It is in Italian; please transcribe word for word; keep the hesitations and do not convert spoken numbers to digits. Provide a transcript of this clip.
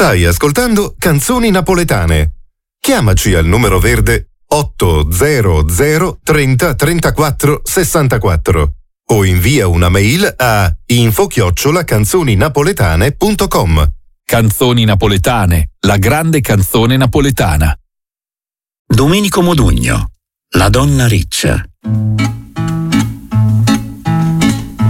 Stai ascoltando Canzoni Napoletane. Chiamaci al numero verde otto zero zero trenta trentaquattro sessantaquattro o invia una mail a info chiocciola canzoninapoletane punto com. Canzoni Napoletane, la grande canzone napoletana. Domenico Modugno, La donna riccia.